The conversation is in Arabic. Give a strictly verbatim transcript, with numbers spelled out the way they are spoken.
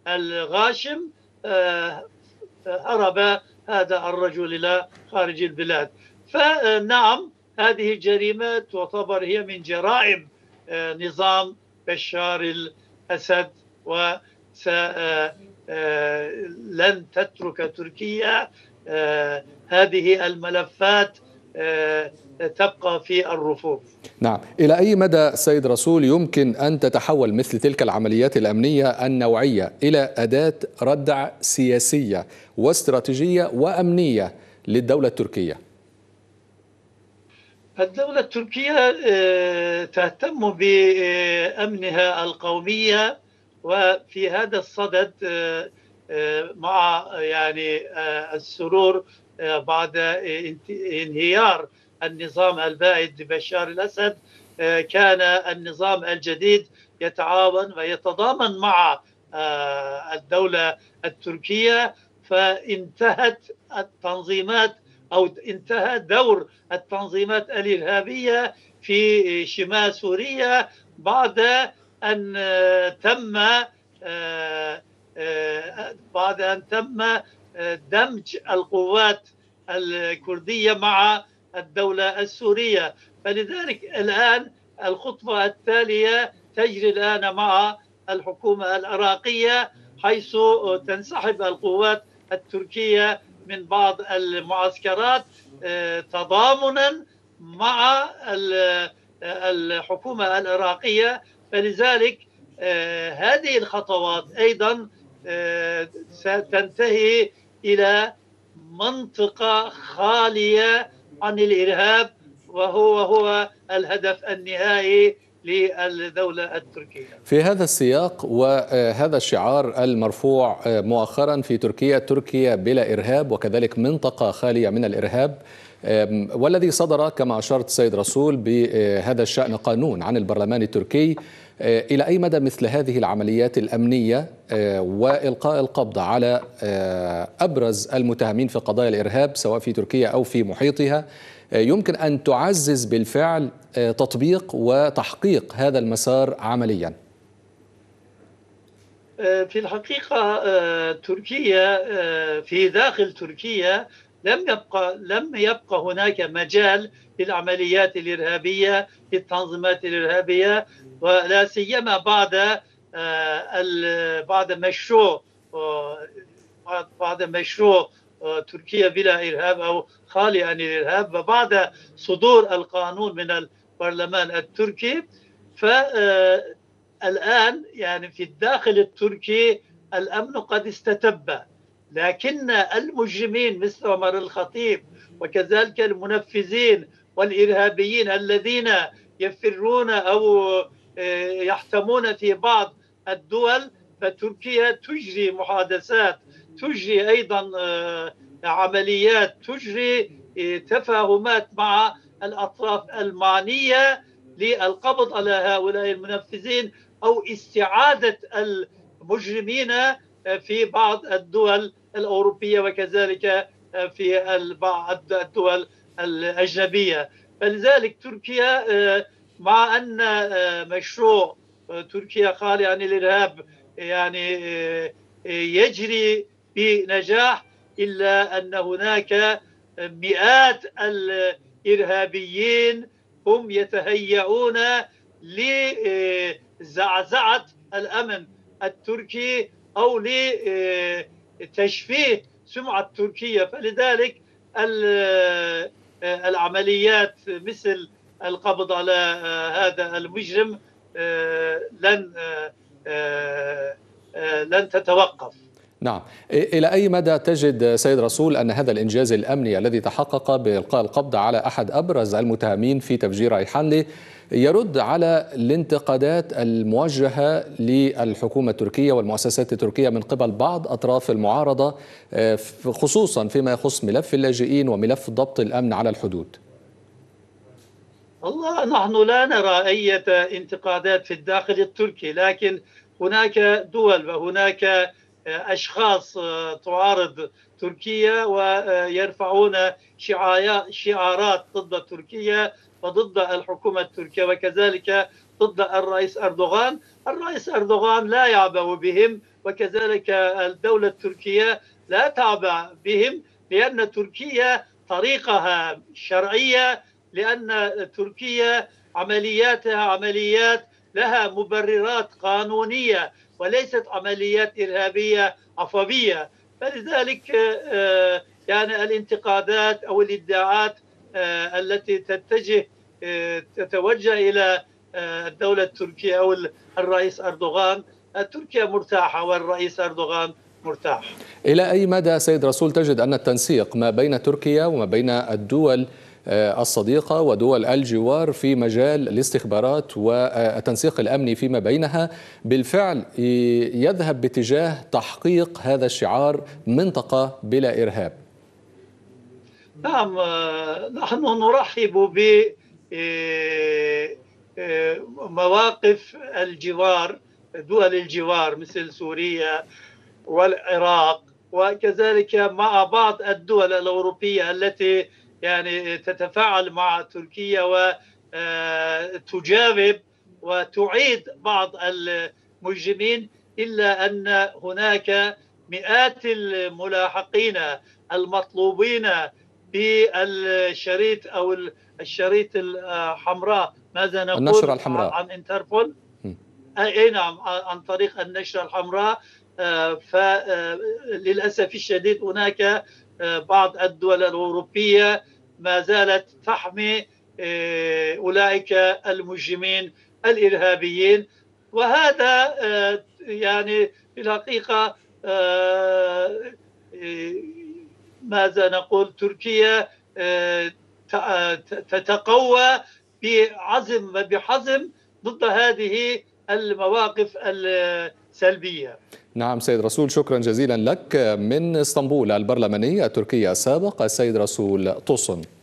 الغاشم هرب هذا الرجل إلى خارج البلاد. فنعم، هذه الجريمة تعتبر هي من جرائم نظام بشار الأسد، ولن تترك تركيا هذه الملفات تبقى في الرفوف. نعم، إلى أي مدى سيد رسول يمكن أن تتحول مثل تلك العمليات الأمنية النوعية إلى أداة ردع سياسية واستراتيجية وأمنية للدولة التركية؟ الدولة التركية تهتم بأمنها القومية، وفي هذا الصدد مع يعني السرور بعد انهيار النظام البائد بشار الأسد، كان النظام الجديد يتعاون ويتضامن مع الدولة التركية، فانتهت التنظيمات أو انتهى دور التنظيمات الإرهابية في شمال سوريا بعد أن تم بعد أن تم دمج القوات الكردية مع الدولة السورية. فلذلك الآن الخطوة التالية تجري الآن مع الحكومة العراقية، حيث تنسحب القوات التركية من بعض المعسكرات تضامنا مع الحكومة العراقية. فلذلك هذه الخطوات أيضا ستنتهي إلى منطقة خالية عن الإرهاب، وهو هو الهدف النهائي للدولة التركية. في هذا السياق وهذا الشعار المرفوع مؤخرا في تركيا، تركيا بلا إرهاب، وكذلك منطقة خالية من الإرهاب، والذي صدر كما أشرت سيد رسول بهذا الشأن قانون عن البرلمان التركي، إلى أي مدى مثل هذه العمليات الأمنية وإلقاء القبض على أبرز المتهمين في قضايا الإرهاب سواء في تركيا أو في محيطها يمكن أن تعزز بالفعل تطبيق وتحقيق هذا المسار عمليا؟ في الحقيقة تركيا، في داخل تركيا لم يبقى لم يبقى هناك مجال للعمليات الإرهابية للتنظيمات الإرهابية، ولا سيما بعد بعد مشروع بعد مشروع تركيا بلا إرهاب أو خالي عن الإرهاب، وبعد صدور القانون من البرلمان التركي. فالآن يعني في الداخل التركي الأمن قد استتب، لكن المجرمين مثل عمر الخطيب وكذلك المنفذين والإرهابيين الذين يفرون أو يحتمون في بعض الدول، فتركيا تجري محادثات، تجري أيضا عمليات، تجري تفاهمات مع الأطراف المعنية للقبض على هؤلاء المنفذين أو استعادة المجرمين في بعض الدول الأوروبية وكذلك في بعض الدول الأجنبية. فلذلك تركيا مع أن مشروع تركيا خالي عن الإرهاب يعني يجري بنجاح، إلا أن هناك مئات الإرهابيين هم يتهيئون لزعزعة الأمن التركي أو لتشفيه سمعة تركيا. فلذلك العمليات مثل القبض على هذا المجرم لن لن تتوقف. نعم، إلى أي مدى تجد سيد رسول أن هذا الإنجاز الأمني الذي تحقق بإلقاء القبض على أحد أبرز المتهمين في تفجير ريحانلي يرد على الانتقادات الموجهة للحكومة التركية والمؤسسات التركية من قبل بعض أطراف المعارضة، خصوصا فيما يخص ملف اللاجئين وملف ضبط الأمن على الحدود؟ والله نحن لا نرى أي انتقادات في الداخل التركي، لكن هناك دول وهناك أشخاص تعارض تركيا ويرفعون شعارات ضد تركيا وضد الحكومة التركية وكذلك ضد الرئيس أردوغان. الرئيس أردوغان لا يعبأ بهم، وكذلك الدولة التركية لا تعبأ بهم، لأن تركيا طريقها شرعية، لأن تركيا عملياتها عمليات لها مبررات قانونية وليست عمليات إرهابية عفوية. فلذلك يعني الانتقادات أو الادعاءات التي تتجه تتوجه إلى الدولة التركية أو الرئيس أردوغان، تركيا مرتاحة والرئيس أردوغان مرتاح. إلى أي مدى سيد رسول تجد أن التنسيق ما بين تركيا وما بين الدول الصديقة ودول الجوار في مجال الاستخبارات والتنسيق الأمني فيما بينها بالفعل يذهب باتجاه تحقيق هذا الشعار منطقة بلا إرهاب؟ نعم، نحن نرحب بمواقف الجوار، دول الجوار مثل سوريا والعراق، وكذلك مع بعض الدول الأوروبية التي يعني تتفاعل مع تركيا وتجاوب وتعيد بعض المجرمين، إلا أن هناك مئات الملاحقين المطلوبين بالشريط أو الشريط الحمراء، ماذا نقول النشرة الحمراء عن انتربول؟ أي نعم، عن طريق النشرة الحمراء. فللأسف الشديد هناك بعض الدول الأوروبية ما زالت تحمي أولئك المجرمين الإرهابيين، وهذا يعني في الحقيقة ماذا نقول، تركيا تتقوى بعزم وبحزم ضد هذه المواقف السلبية. نعم سيد رسول، شكرا جزيلا لك. من اسطنبول البرلماني التركي السابق السيد رسول طوسن.